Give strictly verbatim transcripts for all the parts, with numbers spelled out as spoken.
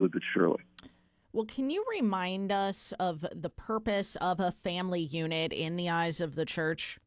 but surely. Well, can you remind us of the purpose of a family unit in the eyes of the church?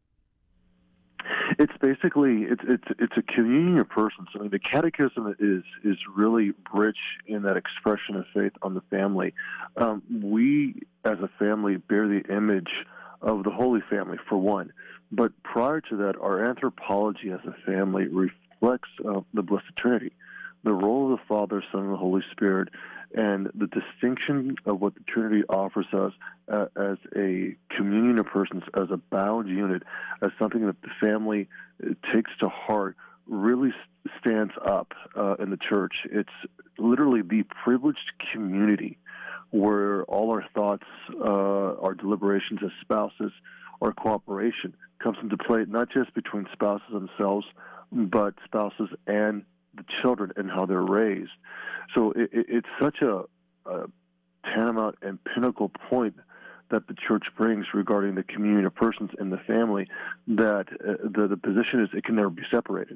It's basically it's it's it's a communion of persons. I mean, the Catechism is is really rich in that expression of faith on the family. Um, we, as a family, bear the image of the Holy Family, for one. But prior to that, our anthropology as a family reflects uh, the Blessed Trinity, the role of the Father, Son, and the Holy Spirit, and the distinction of what the Trinity offers us uh, as a communion of persons, as a bound unit, as something that the family uh, takes to heart, really st- stands up uh, in the church. It's literally the privileged community where all our thoughts, uh, our deliberations as spouses, our cooperation comes into play, not just between spouses themselves, but spouses and the children and how they're raised. So it, it, it's such a, a tantamount and pinnacle point that the church brings regarding the communion of persons in the family that uh, the, the position is it can never be separated.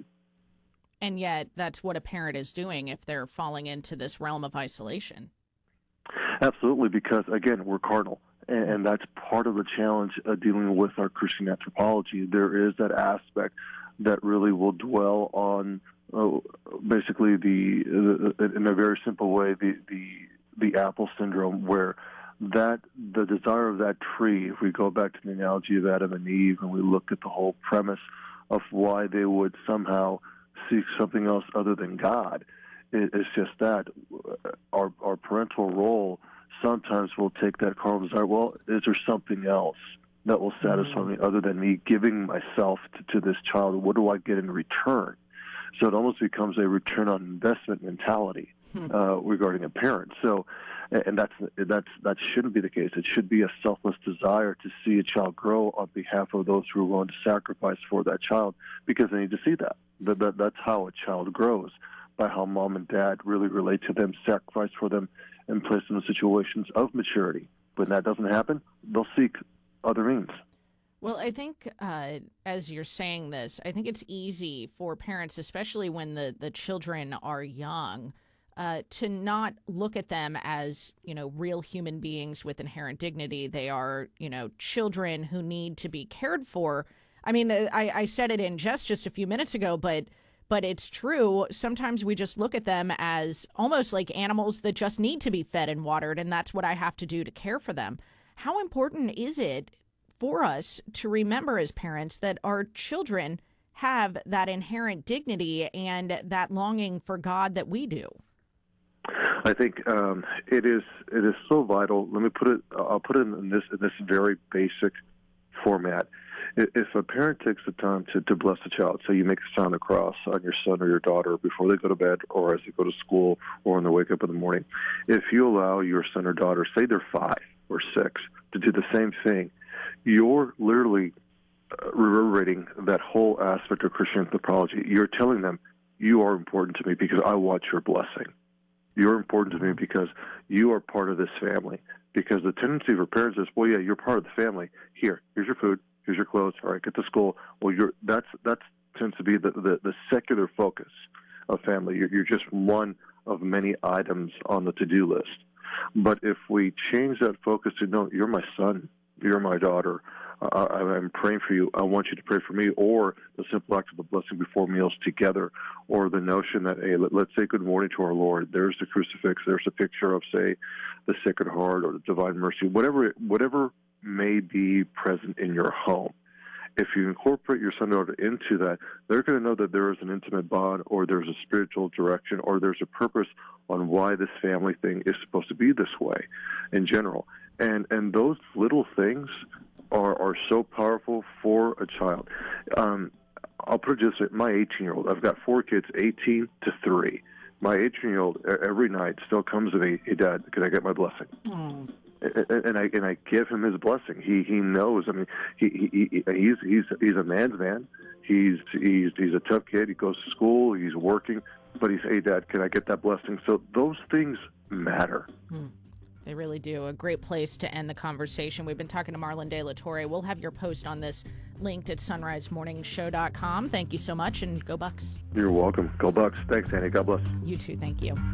And yet that's what a parent is doing if they're falling into this realm of isolation. Absolutely, because, again, we're cardinal, and, and that's part of the challenge uh, dealing with our Christian anthropology. There is that aspect that really will dwell on uh, basically the, uh, in a very simple way, the, the the apple syndrome, where that the desire of that tree, if we go back to the analogy of Adam and Eve, and we look at the whole premise of why they would somehow seek something else other than God, it's just that our our parental role sometimes will take that carnal desire. Well, is there something else that will satisfy mm-hmm. me other than me giving myself to, to this child? What do I get in return? So it almost becomes a return on investment mentality hmm. uh, regarding a parent. So, and that's that's that shouldn't be the case. It should be a selfless desire to see a child grow on behalf of those who are willing to sacrifice for that child, because they need to see that. That, that that's how a child grows, by how mom and dad really relate to them, sacrifice for them, and place them in situations of maturity. When that doesn't happen, they'll seek other means. Well, I think uh, as you're saying this, I think it's easy for parents, especially when the, the children are young, uh, to not look at them as, you know, real human beings with inherent dignity. They are, you know, children who need to be cared for. I mean, I, I said it in jest just a few minutes ago, but But it's true. Sometimes we just look at them as almost like animals that just need to be fed and watered, and that's what I have to do to care for them. How important is it for us to remember as parents that our children have that inherent dignity and that longing for God that we do? I think um, it is it is so vital. Let me put it. I'll put it in this in this very basic format. If a parent takes the time to, to bless a child, so you make a sign of the cross on your son or your daughter before they go to bed or as they go to school or when they wake up in the morning, if you allow your son or daughter, say they're five or six, to do the same thing, you're literally uh, reverberating that whole aspect of Christian anthropology. You're telling them, you are important to me because I want your blessing. You're important to me because you are part of this family. Because the tendency for parents is, well, yeah, you're part of the family. Here, here's your food. Here's your clothes. All right, get to school. Well, you're that's that's tends to be the, the, the secular focus of family. You're, you're just one of many items on the to-do list. But if we change that focus to, no, you're my son, you're my daughter, uh, I'm praying for you, I want you to pray for me, or the simple act of the blessing before meals together, or the notion that, hey, let, let's say good morning to our Lord. There's the crucifix. There's a picture of, say, the Sacred Heart or the Divine Mercy, whatever whatever may be present in your home. If you incorporate your son or daughter into that, they're going to know that there is an intimate bond, or there's a spiritual direction, or there's a purpose on why this family thing is supposed to be this way in general. And and those little things are, are so powerful for a child. Um, I'll put it just my eighteen-year-old. I've got four kids, eighteen to three. My eighteen-year-old every night still comes to me, hey, Dad, can I get my blessing? Mm. And I and I give him his blessing. He he knows. I mean, he, he, he he's he's he's a man's man. He's he's he's a tough kid. He goes to school. He's working, but he's, hey, Dad, can I get that blessing? So those things matter. Hmm. They really do. A great place to end the conversation. We've been talking to Marlon De La Torre. We'll have your post on this linked at sunrise morning show dot com. Thank you so much, and go Bucks. You're welcome. Go Bucks. Thanks, Annie. God bless. You too. Thank you.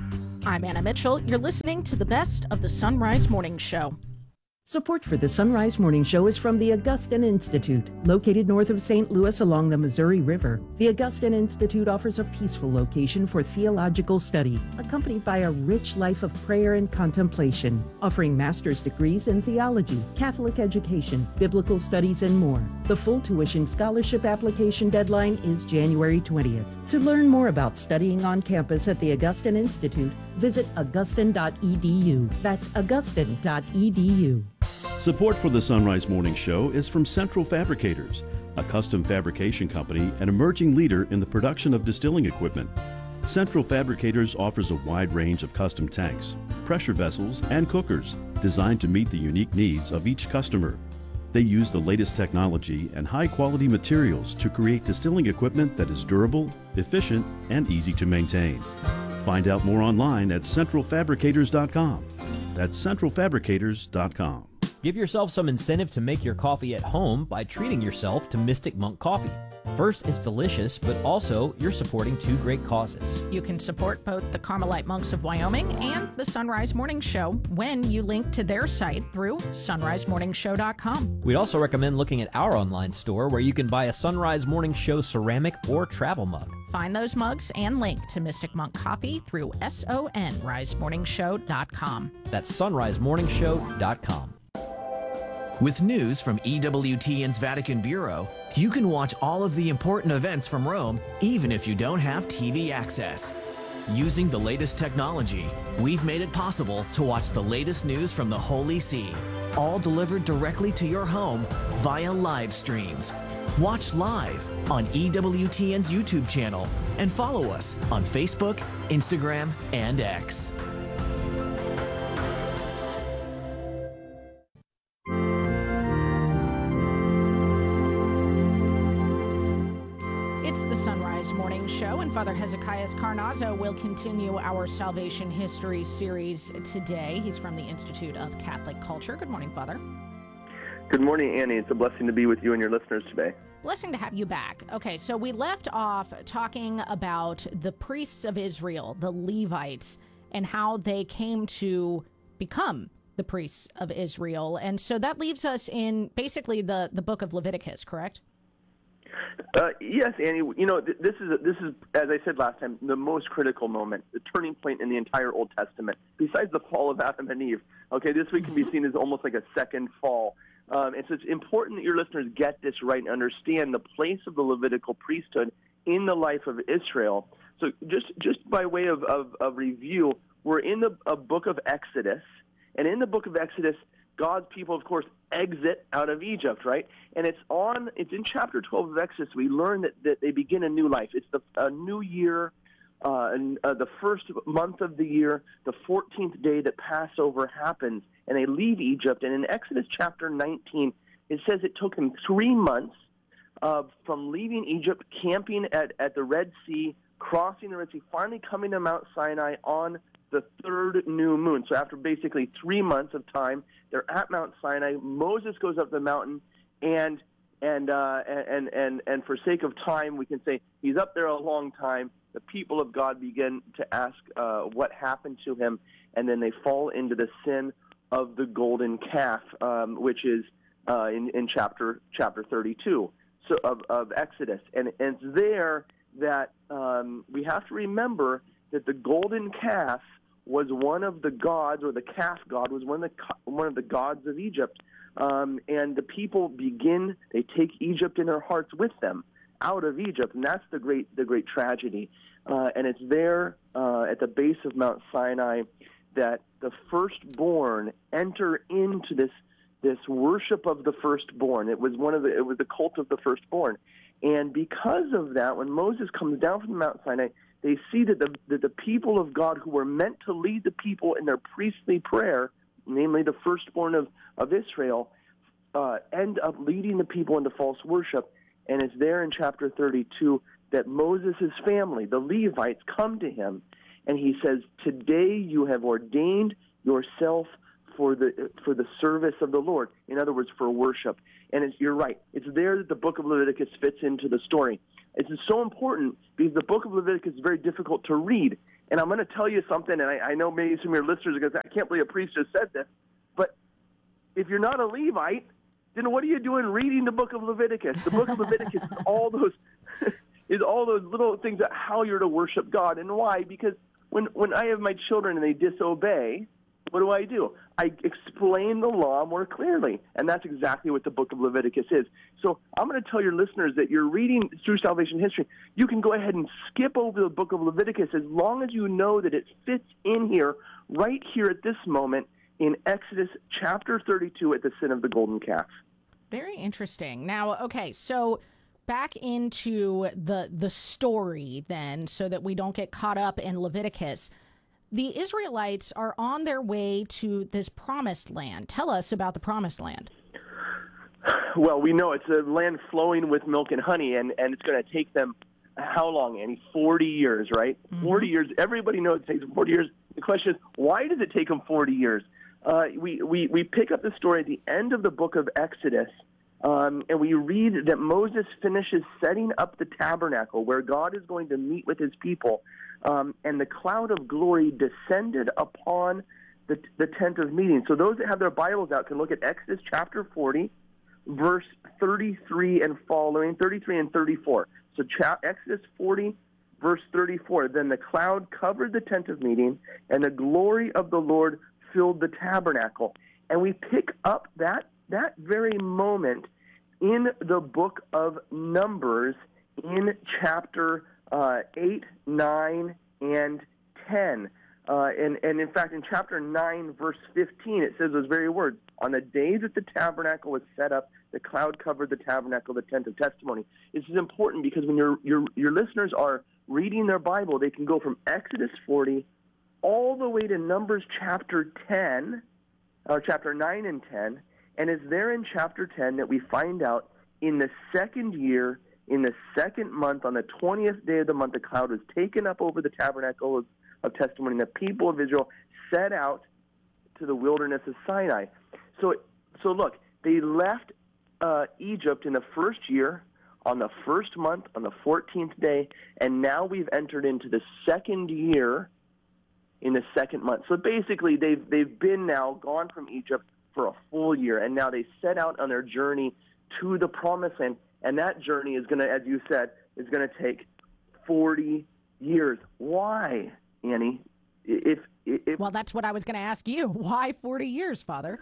I'm Anna Mitchell. You're listening to the best of the Sunrise Morning Show. Support for the Sunrise Morning Show is from the Augustine Institute. Located north of Saint Louis along the Missouri River, the Augustine Institute offers a peaceful location for theological study, accompanied by a rich life of prayer and contemplation, offering master's degrees in theology, Catholic education, biblical studies, and more. The full tuition scholarship application deadline is January twentieth. To learn more about studying on campus at the Augustine Institute, visit augustine dot e d u. That's augustine dot e d u. Support for the Sunrise Morning Show is from Central Fabricators, a custom fabrication company and emerging leader in the production of distilling equipment. Central Fabricators offers a wide range of custom tanks, pressure vessels, and cookers designed to meet the unique needs of each customer. They use the latest technology and high-quality materials to create distilling equipment that is durable, efficient, and easy to maintain. Find out more online at central fabricators dot com. That's central fabricators dot com. Give yourself some incentive to make your coffee at home by treating yourself to Mystic Monk Coffee. First, it's delicious, but also you're supporting two great causes. You can support both the Carmelite Monks of Wyoming and the Sunrise Morning Show when you link to their site through sunrise morning show dot com. We'd also recommend looking at our online store where you can buy a Sunrise Morning Show ceramic or travel mug. Find those mugs and link to Mystic Monk Coffee through sunrise morning show dot com. That's sunrise morning show dot com. With news from E W T N's Vatican Bureau, you can watch all of the important events from Rome, even if you don't have T V access. Using the latest technology, we've made it possible to watch the latest news from the Holy See, all delivered directly to your home via live streams. Watch live on E W T N's YouTube channel and follow us on Facebook, Instagram, and X. It's the Sunrise Morning Show, and Father Hezekiah Carnazzo will continue our Salvation History series today. He's from the Institute of Catholic Culture. Good morning, Father. Good morning, Annie. It's a blessing to be with you and your listeners today. Blessing to have you back. Okay, so we left off talking about the priests of Israel, the Levites, and how they came to become the priests of Israel. And so that leaves us in basically the, the book of Leviticus, correct? Uh, yes, Annie. You know, th- this is, a, this is, as I said last time, the most critical moment, the turning point in the entire Old Testament, besides the fall of Adam and Eve. Okay, this week can be seen as almost like a second fall. Um, and so it's important that your listeners get this right and understand the place of the Levitical priesthood in the life of Israel. So just just by way of, of, of review, we're in the a book of Exodus. And in the book of Exodus, God's people, of course, exit out of Egypt, right? And it's on. It's in chapter twelve of Exodus. We learn that, that they begin a new life. It's the a new year, uh, and uh, the first month of the year, the fourteenth day that Passover happens, and they leave Egypt. And in Exodus chapter nineteen, it says it took them three months uh, from leaving Egypt, camping at, at the Red Sea, crossing the Red Sea, finally coming to Mount Sinai on the third new moon. So after basically three months of time, they're at Mount Sinai. Moses goes up the mountain, and and uh, and and and for sake of time, we can say he's up there a long time. The people of God begin to ask uh, what happened to him, and then they fall into the sin of the golden calf, um, which is uh, in, in chapter chapter thirty-two so of, of Exodus, and, and it's there that um, we have to remember that the golden calf was one of the gods, or the calf god was one of the one of the gods of Egypt, um, and the people begin. They take Egypt in their hearts with them out of Egypt, and that's the great the great tragedy. Uh, and it's there uh, at the base of Mount Sinai that the firstborn enter into this this worship of the firstborn. It was one of the it was the cult of the firstborn, and because of that, when Moses comes down from Mount Sinai, they see that the, that the people of God who were meant to lead the people in their priestly prayer, namely the firstborn of, of Israel, uh, end up leading the people into false worship. And it's there in chapter thirty-two that Moses' family, the Levites, come to him, and he says, "Today you have ordained yourself for the for the service of the Lord." In other words, for worship. And it's, you're right. It's there that the book of Leviticus fits into the story. It's so important because the book of Leviticus is very difficult to read. And I'm going to tell you something, and I, I know maybe some of your listeners are going to say, I can't believe a priest just said this, but if you're not a Levite, then what are you doing reading the book of Leviticus? The book of Leviticus is all those is all those little things about how you're to worship God. And why? Because when, when I have my children and they disobey, what do I do? I explain the law more clearly, and that's exactly what the book of Leviticus is. So I'm going to tell your listeners that you're reading through salvation history. You can go ahead and skip over the book of Leviticus as long as you know that it fits in here, right here at this moment, in Exodus chapter thirty-two at the sin of the golden calf. Very interesting. Now, okay, so back into the the story then, so that we don't get caught up in Leviticus. The Israelites are on their way to this promised land. Tell us about the promised land. Well, we know it's a land flowing with milk and honey, and, and it's going to take them how long, Annie? forty years, right? Mm-hmm. forty years. Everybody knows it takes them forty years. The question is, why does it take them forty years? Uh, we, we, we pick up the story at the end of the book of Exodus, um, and we read that Moses finishes setting up the tabernacle where God is going to meet with his people, um, and the cloud of glory descended upon the, the tent of meeting. So those that have their Bibles out can look at Exodus chapter forty, verse thirty-three and following, thirty-three and thirty-four. So cha- Exodus forty, verse thirty-four, then the cloud covered the tent of meeting, and the glory of the Lord filled the tabernacle. And we pick up that that very moment in the book of Numbers in chapter uh, eight, nine, and ten. Uh, and, and in fact, in chapter nine, verse fifteen, it says those very words, on the day that the tabernacle was set up, the cloud covered the tabernacle, the tent of testimony. This is important because when your your your listeners are reading their Bible, they can go from Exodus forty all the way to Numbers chapter ten, or chapter nine and ten, and it's there in chapter ten that we find out in the second year, in the second month, on the twentieth day of the month, the cloud was taken up over the tabernacle of, of testimony, and the people of Israel set out to the wilderness of Sinai. So, so look, they left uh, Egypt in the first year, on the first month, on the fourteenth day, and now we've entered into the second year in the second month. So basically, they've they've been now gone from Egypt for a full year, and now they set out on their journey to the promised land, and that journey is going to, as you said, is going to take forty years. Why, Annie? If, if well, that's what I was going to ask you. Why forty years, Father?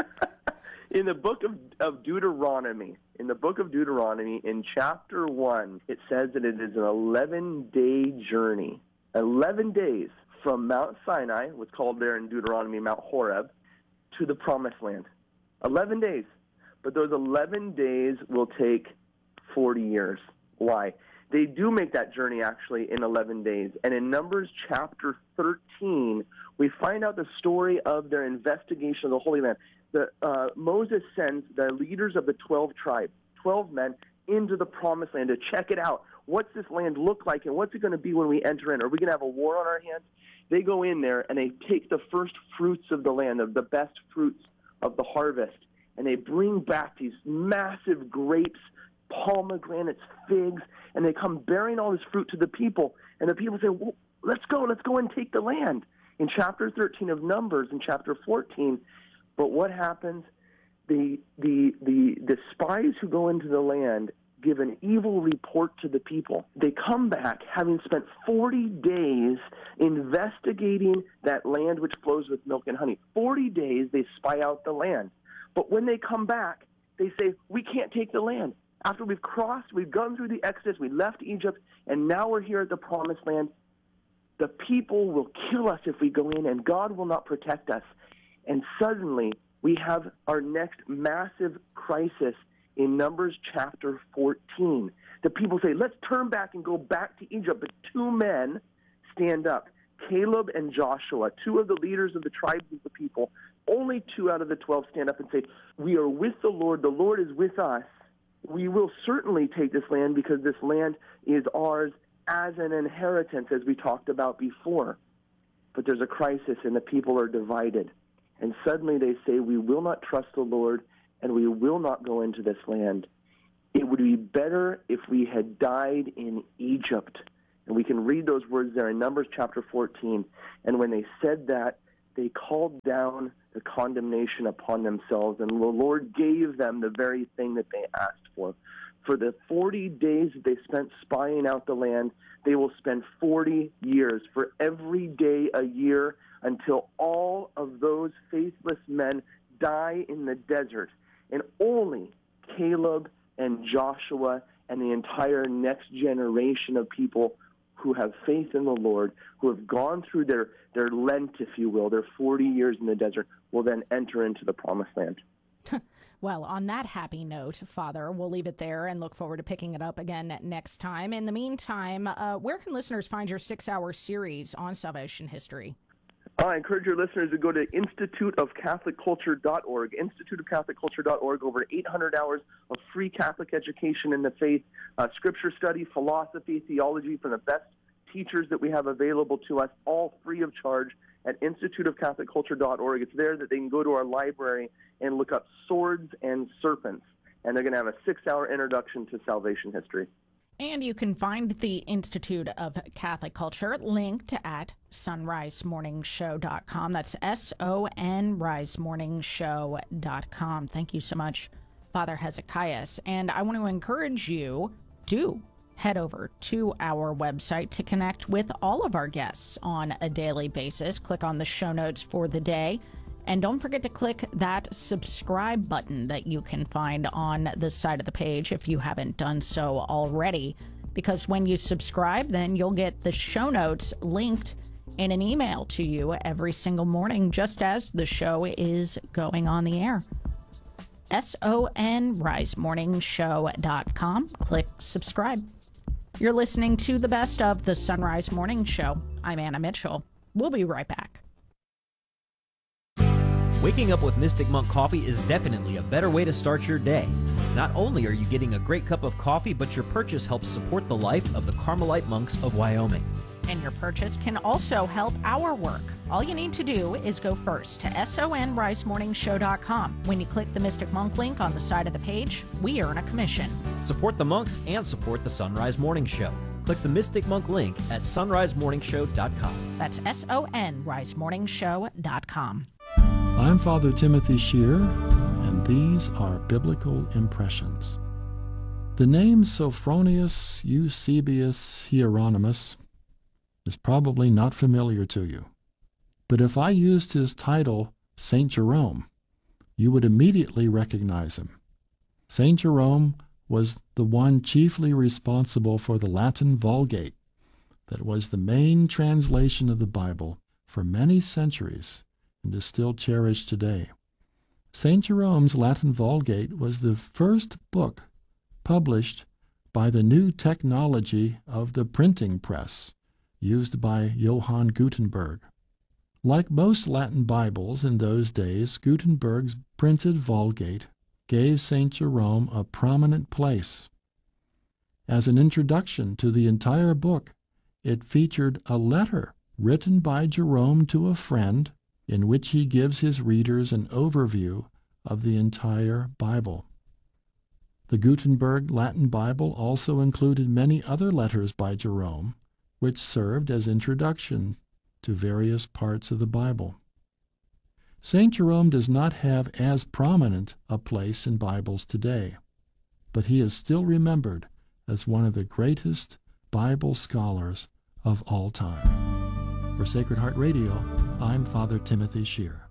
In the book of, of Deuteronomy, in the book of Deuteronomy, in chapter one, it says that it is an eleven-day journey, eleven days from Mount Sinai, what's called there in Deuteronomy Mount Horeb, to the promised land. eleven days. But those eleven days will take forty years. Why? They do make that journey, actually, in eleven days. And in Numbers chapter thirteen, we find out the story of their investigation of the Holy Land. The, uh, Moses sends the leaders of the twelve tribes, twelve men, into the promised land to check it out. What's this land look like, and what's it going to be when we enter in? Are we going to have a war on our hands? They go in there, and they take the first fruits of the land, of the best fruits of the harvest, and they bring back these massive grapes, pomegranates, figs, and they come bearing all this fruit to the people. And the people say, well, let's go, let's go and take the land. In chapter thirteen of Numbers, in chapter fourteen, but what happens? The, the, the, the spies who go into the land give an evil report to the people. They come back having spent forty days investigating that land which flows with milk and honey. forty days they spy out the land. But when they come back, they say, we can't take the land. After we've crossed, we've gone through the Exodus, we left Egypt, and now we're here at the promised land. The people will kill us if we go in, and God will not protect us. And suddenly, we have our next massive crisis in Numbers chapter fourteen. The people say, let's turn back and go back to Egypt. But two men stand up, Caleb and Joshua, two of the leaders of the tribes of the people. Only two out of the twelve stand up and say, we are with the Lord. The Lord is with us. We will certainly take this land because this land is ours as an inheritance, as we talked about before. But there's a crisis, and the people are divided. And suddenly they say, we will not trust the Lord, and we will not go into this land. It would be better if we had died in Egypt. And we can read those words there in Numbers chapter fourteen. And when they said that, they called down the condemnation upon themselves, and the Lord gave them the very thing that they asked for. For the forty days that they spent spying out the land, they will spend forty years, for every day a year, until all of those faithless men die in the desert. And only Caleb and Joshua and the entire next generation of people who have faith in the Lord, who have gone through their, their Lent, if you will, their forty years in the desert, will then enter into the promised land. Well, on that happy note, Father, we'll leave it there and look forward to picking it up again next time. In the meantime, uh, where can listeners find your six-hour series on salvation history? I encourage your listeners to go to institute of catholic culture dot org, institute of catholic culture dot org, over eight hundred hours of free Catholic education in the faith, uh, scripture study, philosophy, theology from the best teachers that we have available to us, all free of charge at institute of catholic culture dot org. It's there that they can go to our library and look up Swords and Serpents, and they're going to have a six-hour introduction to salvation history. And you can find the Institute of Catholic Culture linked at sunrise morning show dot com. That's S O N rise morning show dot com. Thank you so much, Father Hezekias. And I want to encourage you to head over to our website to connect with all of our guests on a daily basis. Click on the show notes for the day. And don't forget to click that subscribe button that you can find on the side of the page if you haven't done so already. Because when you subscribe, then you'll get the show notes linked in an email to you every single morning, just as the show is going on the air. S O N rise morning show dot com. Click subscribe. You're listening to the best of the Sunrise Morning Show. I'm Anna Mitchell. We'll be right back. Waking up with Mystic Monk coffee is definitely a better way to start your day. Not only are you getting a great cup of coffee, but your purchase helps support the life of the Carmelite monks of Wyoming. And your purchase can also help our work. All you need to do is go first to S O N rise morning show dot com. When you click the Mystic Monk link on the side of the page, we earn a commission. Support the monks and support the Sunrise Morning Show. Click the Mystic Monk link at sunrise morning show dot com. That's S O N rise morning show dot com. I'm Father Timothy Shear, and these are Biblical Impressions. The name Sophronius Eusebius Hieronymus is probably not familiar to you, but if I used his title, Saint Jerome, you would immediately recognize him. Saint Jerome was the one chiefly responsible for the Latin Vulgate, that was the main translation of the Bible for many centuries and is still cherished today. Saint Jerome's Latin Vulgate was the first book published by the new technology of the printing press used by Johann Gutenberg. Like most Latin Bibles in those days, Gutenberg's printed Vulgate gave Saint Jerome a prominent place. As an introduction to the entire book, it featured a letter written by Jerome to a friend in which he gives his readers an overview of the entire Bible. The Gutenberg Latin Bible also included many other letters by Jerome, which served as introduction to various parts of the Bible. Saint Jerome does not have as prominent a place in Bibles today, but he is still remembered as one of the greatest Bible scholars of all time. For Sacred Heart Radio, I'm Father Timothy Shear.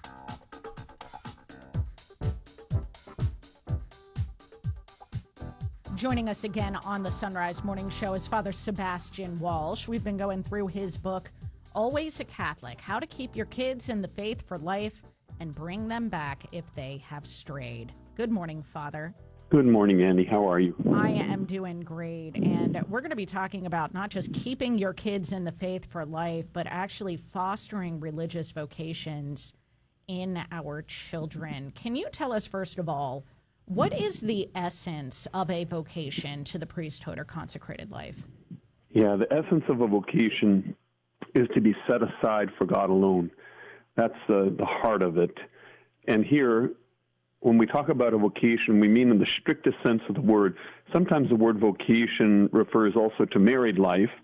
Joining us again on the Sunrise Morning Show is Father Sebastian Walsh. We've been going through his book, Always a Catholic, How to Keep Your Kids in the Faith for Life and Bring Them Back if They Have Strayed. Good morning, Father. Good morning, Andy. How are you? I am doing great, and we're going to be talking about not just keeping your kids in the faith for life, but actually fostering religious vocations in our children. Can you tell us, first of all, what is the essence of a vocation to the priesthood or consecrated life? Yeah, the essence of a vocation is to be set aside for God alone. That's the, the heart of it. And here, when we talk about a vocation, we mean in the strictest sense of the word. Sometimes the word vocation refers also to married life,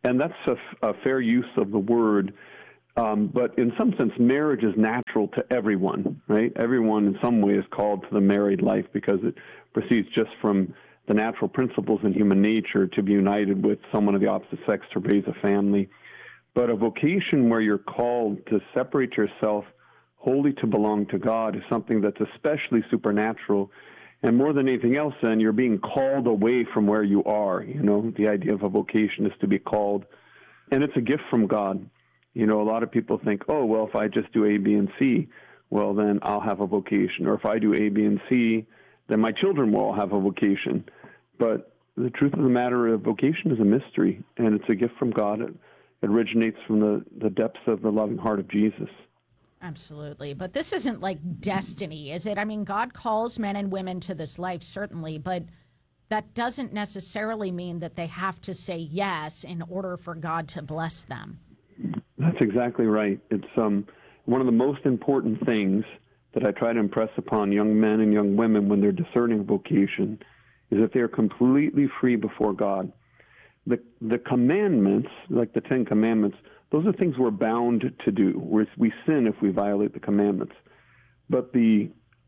And that's a, a fair use of the word. Um, but in some sense, marriage is natural to everyone, right? Everyone in some way is called to the married life because it proceeds just from the natural principles in human nature to be united with someone of the opposite sex to raise a family. But a vocation where you're called to separate yourself wholly to belong to God is something that's especially supernatural. And more than anything else, then, you're being called away from where you are. You know, the idea of a vocation is to be called. And it's a gift from God. You know, a lot of people think, oh, well, if I just do A, B, and C, well, then I'll have a vocation. Or if I do A, B, and C, then my children will all have a vocation. But the truth of the matter is vocation is a mystery, and it's a gift from God. It, it originates from the, the depths of the loving heart of Jesus. Absolutely. But this isn't like destiny, is it? I mean, God calls men and women to this life, certainly, but that doesn't necessarily mean that they have to say yes in order for God to bless them. That's exactly right. It's um, one of the most important things that I try to impress upon young men and young women when they're discerning vocation is that they are completely free before God. The the commandments, like the Ten Commandments, those are things we're bound to do. We're, we sin if we violate the commandments. But the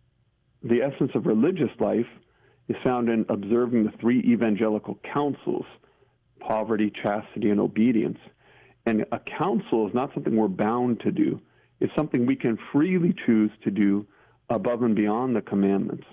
the essence of religious life is found in observing the three evangelical counsels: poverty, chastity, and obedience. And a counsel is not something we're bound to do. It's something we can freely choose to do above and beyond the commandments.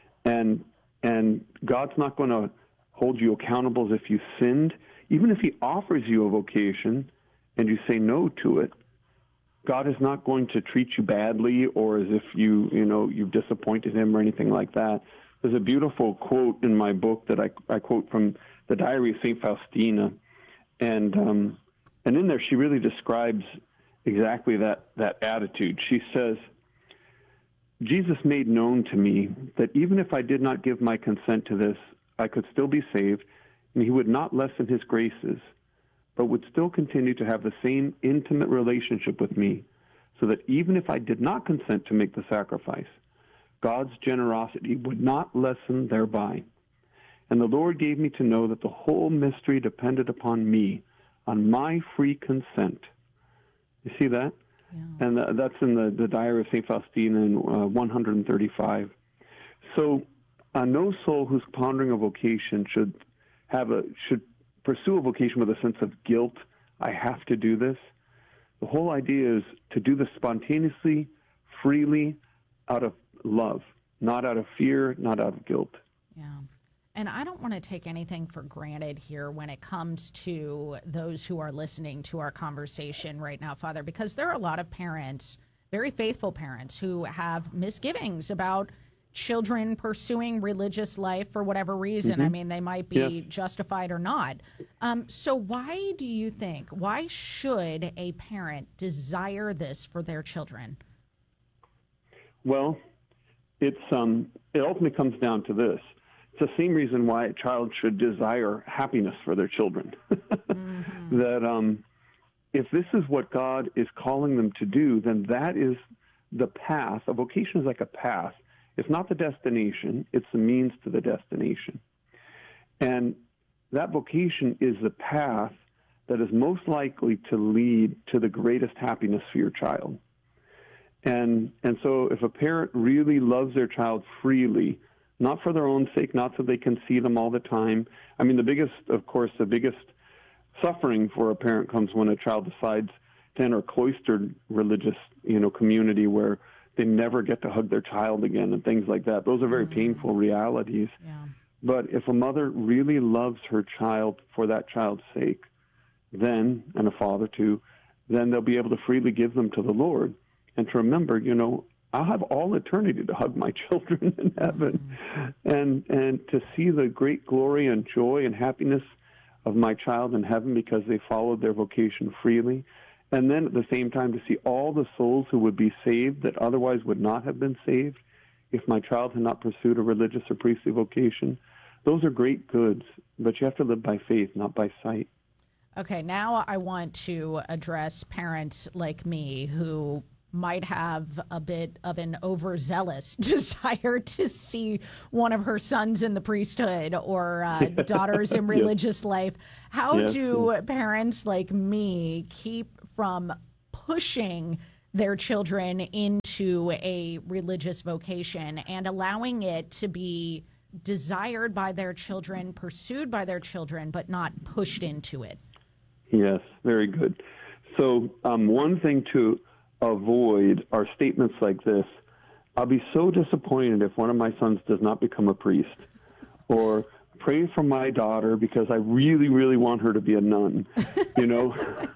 And and God's not going to hold you accountable as if you sinned. Even if he offers you a vocation and you say no to it, God is not going to treat you badly or as if you, you know, you've disappointed him or anything like that. There's a beautiful quote in my book that I, I quote from the Diary of Saint Faustina. And um, and in there she really describes exactly that, that attitude. She says, Jesus made known to me that even if I did not give my consent to this, I could still be saved, and he would not lessen his graces, but would still continue to have the same intimate relationship with me, so that even if I did not consent to make the sacrifice, God's generosity would not lessen thereby. And the Lord gave me to know that the whole mystery depended upon me, on my free consent. You see that? Yeah. And uh, that's in the, the Diary of Saint Faustina in uh, one thirty-five. So uh, no soul who's pondering a vocation should have a should pursue a vocation with a sense of guilt. I have to do this. The whole idea is to do this spontaneously, freely, out of love, not out of fear, not out of guilt. Yeah. And I don't want to take anything for granted here when it comes to those who are listening to our conversation right now, Father, because there are a lot of parents, very faithful parents, who have misgivings about children pursuing religious life for whatever reason. Mm-hmm. I mean, they might be yes. justified or not. Um, so why do you think, why should a parent desire this for their children? Well, it's um, it ultimately comes down to this. It's the same reason why a child should desire happiness for their children. mm-hmm. That um, if this is what God is calling them to do, then that is the path. A vocation is like a path. It's not the destination. It's the means to the destination. And that vocation is the path that is most likely to lead to the greatest happiness for your child. And and so if a parent really loves their child freely, not for their own sake, not so they can see them all the time. I mean, the biggest, of course, the biggest suffering for a parent comes when a child decides to enter a cloistered religious, you know, community where they never get to hug their child again and things like that. Those are very mm-hmm. painful realities. Yeah. But if a mother really loves her child for that child's sake, then, and a father too, then they'll be able to freely give them to the Lord. And to remember, you know, I'll have all eternity to hug my children in heaven mm-hmm. and and to see the great glory and joy and happiness of my child in heaven because they followed their vocation freely. And then at the same time to see all the souls who would be saved that otherwise would not have been saved if my child had not pursued a religious or priestly vocation. Those are great goods, but you have to live by faith, not by sight. Okay, now I want to address parents like me who might have a bit of an overzealous desire to see one of her sons in the priesthood or uh, daughters in religious yes. life. How yes. do parents like me keep from pushing their children into a religious vocation and allowing it to be desired by their children, pursued by their children, but not pushed into it? Yes, very good. So um, one thing to avoid are statements like this: I'll be so disappointed if one of my sons does not become a priest, or pray for my daughter because I really, really want her to be a nun. You know,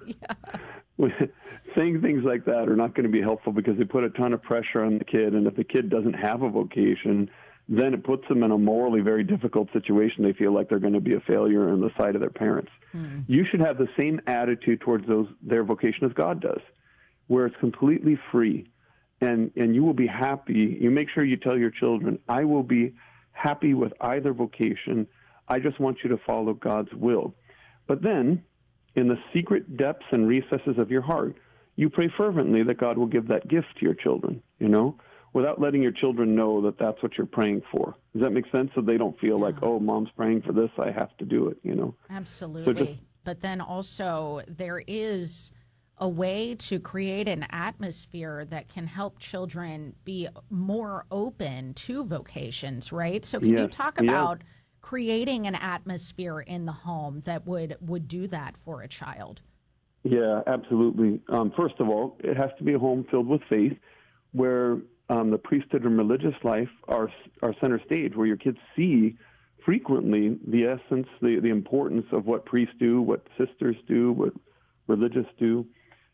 yeah. Saying things like that are not going to be helpful because they put a ton of pressure on the kid, and if the kid doesn't have a vocation, then it puts them in a morally very difficult situation. They feel like they're going to be a failure on the side of their parents. Mm. You should have the same attitude towards those their vocation as God does, where it's completely free, and, and you will be happy. You make sure you tell your children, I will be happy with either vocation. I just want you to follow God's will. But then, in the secret depths and recesses of your heart, you pray fervently that God will give that gift to your children, you know, without letting your children know that that's what you're praying for. Does that make sense? So they don't feel yeah. like, oh, mom's praying for this, I have to do it, you know? Absolutely. So just, but then also there is a way to create an atmosphere that can help children be more open to vocations, right? So can yes, you talk about yes. creating an atmosphere in the home that would, would do that for a child? Yeah, absolutely. Um, first of all, it has to be a home filled with faith where um, the priesthood and religious life are, are center stage, where your kids see frequently the essence, the, the importance of what priests do, what sisters do, what religious do.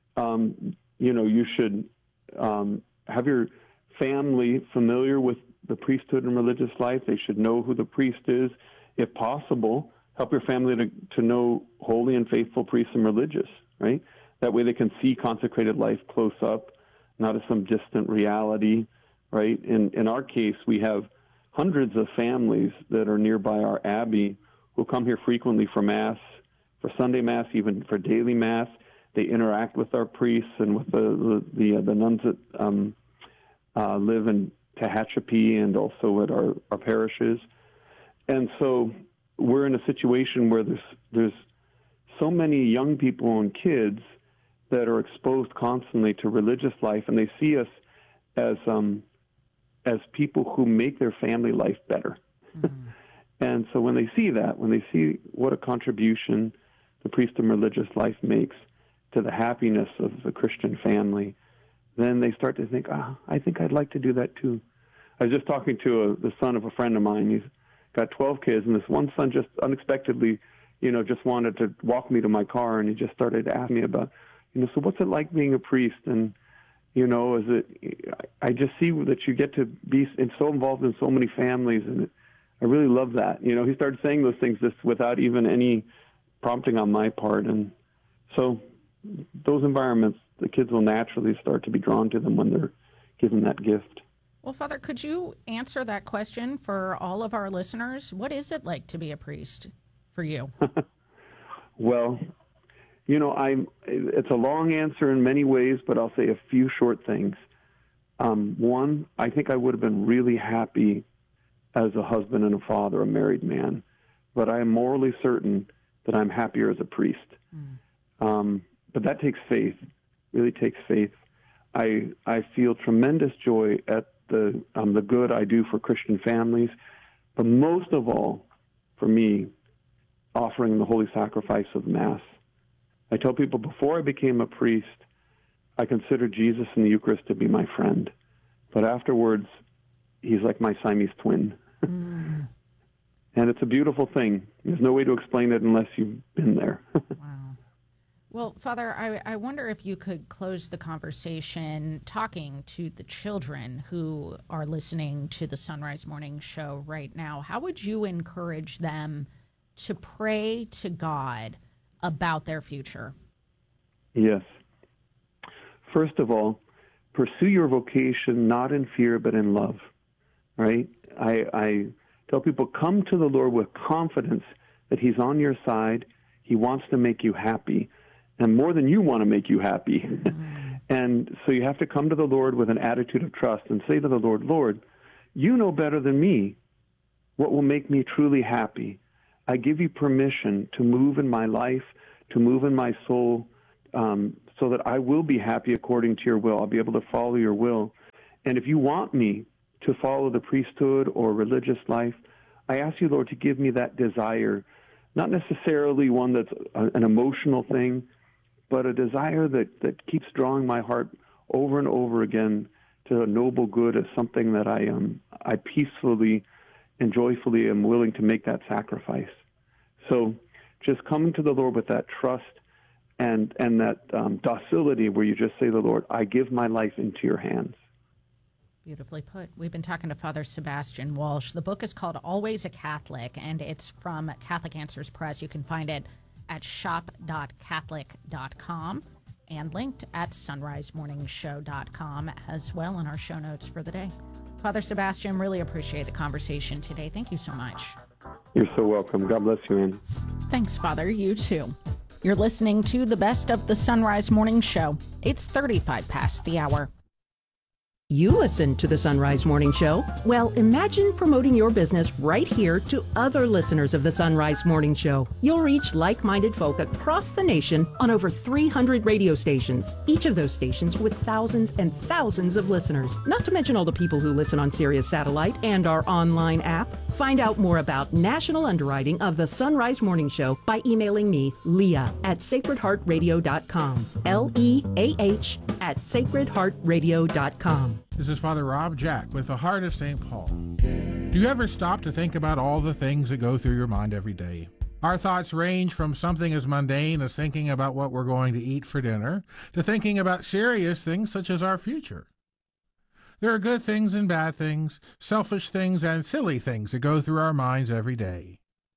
Um, you know, you should um, have your family familiar with the priesthood and religious life. They should know who the priest is. If possible, help your family to, to know holy and faithful priests and religious, right? That way they can see consecrated life close up, not as some distant reality, right? In, in our case, we have hundreds of families that are nearby our abbey who come here frequently for Mass, for Sunday Mass, even for daily Mass. They interact with our priests and with the the, the, uh, the nuns that um, uh, live in Tehachapi and also at our, our parishes. And so we're in a situation where there's there's so many young people and kids that are exposed constantly to religious life, and they see us as um, as people who make their family life better. Mm-hmm. And so when they see that, when they see what a contribution the priest and religious life makes to the happiness of the Christian family, then they start to think, ah, I think I'd like to do that too. I was just talking to a, the son of a friend of mine. He's got twelve kids, and this one son just unexpectedly, you know, just wanted to walk me to my car, and he just started to ask me about, you know, so what's it like being a priest? And, you know, is it, I just see that you get to be so involved in so many families, and it, I really love that. You know, he started saying those things just without even any prompting on my part. And so those environments, the kids will naturally start to be drawn to them when they're given that gift. Well, Father, could you answer that question for all of our listeners? What is it like to be a priest for you? Well, you know, I'm, it's a long answer in many ways, but I'll say a few short things. Um, one, I think I would have been really happy as a husband and a father, a married man, but I am morally certain that I'm happier as a priest. Mm. Um, but that takes faith, really takes faith. I I feel tremendous joy at the um, the good I do for Christian families, but most of all, for me, offering the holy sacrifice of Mass. I tell people before I became a priest, I considered Jesus in the Eucharist to be my friend, but afterwards, he's like my Siamese twin. Mm. And it's a beautiful thing. There's no way to explain it unless you've been there. Wow. Well, Father, I, I wonder if you could close the conversation talking to the children who are listening to the Sunrise Morning Show right now. How would you encourage them to pray to God about their future? Yes. First of all, pursue your vocation not in fear but in love, right? I, I tell people, come to the Lord with confidence that he's on your side. He wants to make you happy, and more than you want to make you happy. Mm-hmm. And so you have to come to the Lord with an attitude of trust and say to the Lord, Lord, you know better than me what will make me truly happy. I give you permission to move in my life, to move in my soul, um, so that I will be happy according to your will. I'll be able to follow your will. And if you want me to follow the priesthood or religious life, I ask you, Lord, to give me that desire, not necessarily one that's a, an emotional thing, but a desire that, that keeps drawing my heart over and over again to a noble good as something that I um, I peacefully and joyfully am willing to make that sacrifice. So just coming to the Lord with that trust and, and that um, docility where you just say to the Lord, I give my life into your hands. Beautifully put. We've been talking to Father Sebastian Walsh. The book is called Always a Catholic, and it's from Catholic Answers Press. You can find it at shop dot catholic dot com and linked at sunrise morning show dot com as well in our show notes for the day. Father Sebastian, really appreciate the conversation today. Thank you so much. You're so welcome. God bless you, Ann. Thanks, Father. You too. You're listening to the best of the Sunrise Morning Show. It's thirty-five past the hour. You listen to the Sunrise Morning Show? Well, imagine promoting your business right here to other listeners of the Sunrise Morning Show. You'll reach like-minded folk across the nation on over three hundred radio stations, each of those stations with thousands and thousands of listeners, not to mention all the people who listen on Sirius Satellite and our online app. Find out more about national underwriting of the Sunrise Morning Show by emailing me, Leah, at sacred heart radio dot com. L E A H at sacred heart radio dot com. This is Father Rob Jack with the Heart of Saint Paul. Do you ever stop to think about all the things that go through your mind every day? Our thoughts range from something as mundane as thinking about what we're going to eat for dinner to thinking about serious things such as our future. There are good things and bad things, selfish things and silly things that go through our minds every day.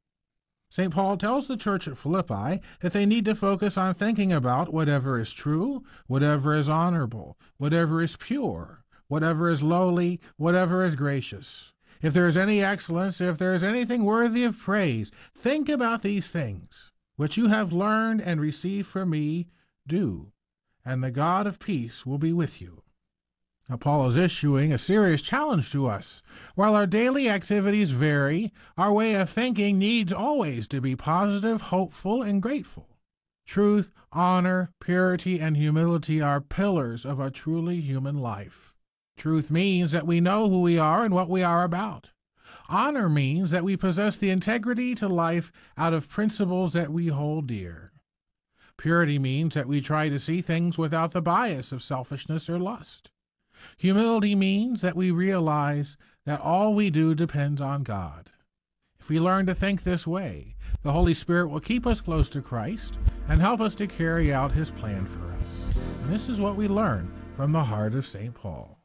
Saint Paul tells the church at Philippi that they need to focus on thinking about whatever is true, whatever is honorable, whatever is pure, whatever is lowly, whatever is gracious. If there is any excellence, if there is anything worthy of praise, think about these things. What you have learned and received from me, do, and the God of peace will be with you. Now, Paul is issuing a serious challenge to us. While our daily activities vary, our way of thinking needs always to be positive, hopeful, and grateful. Truth, honor, purity, and humility are pillars of a truly human life. Truth means that we know who we are and what we are about. Honor means that we possess the integrity to life out of principles that we hold dear. Purity means that we try to see things without the bias of selfishness or lust. Humility means that we realize that all we do depends on God. If we learn to think this way, the Holy Spirit will keep us close to Christ and help us to carry out his plan for us. And this is what we learn from the Heart of Saint Paul.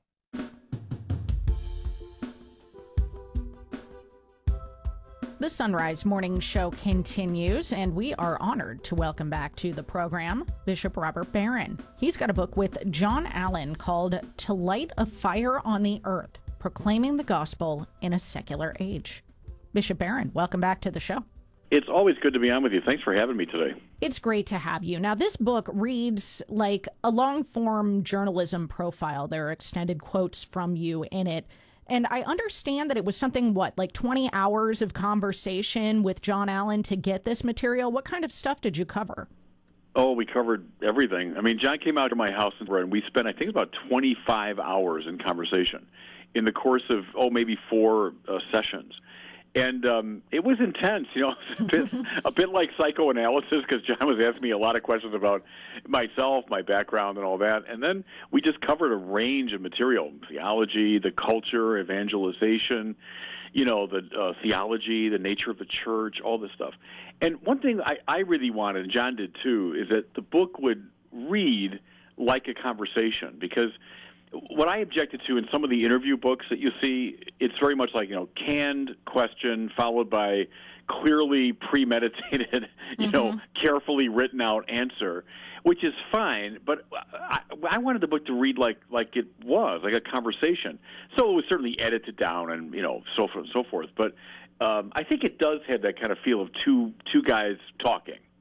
The Sunrise Morning Show continues, and we are honored to welcome back to the program Bishop Robert Barron. He's got a book with John Allen called To Light a Fire on the Earth, Proclaiming the Gospel in a Secular Age. Bishop Barron, welcome back to the show. It's always good to be on with you. Thanks for having me today. It's great to have you. Now, this book reads like a long-form journalism profile. There are extended quotes from you in it. And I understand that it was something, what, like twenty hours of conversation with John Allen to get this material. What kind of stuff did you cover? Oh, we covered everything. I mean, John came out to my house and we spent, I think, about twenty-five hours in conversation in the course of, oh, maybe four uh, sessions. And um, it was intense, you know, a bit, a bit like psychoanalysis, because John was asking me a lot of questions about myself, my background, and all that. And then we just covered a range of material: theology, the culture, evangelization, you know, the uh, theology, the nature of the church, all this stuff. And one thing I, I really wanted, and John did too, is that the book would read like a conversation, because what I objected to in some of the interview books that you see, it's very much like, you know, canned question followed by clearly premeditated, you mm-hmm. know, carefully written out answer, which is fine. But I, I wanted the book to read like like it was, like a conversation. So it was certainly edited down and, you know, so forth and so forth. But um, I think it does have that kind of feel of two two guys talking.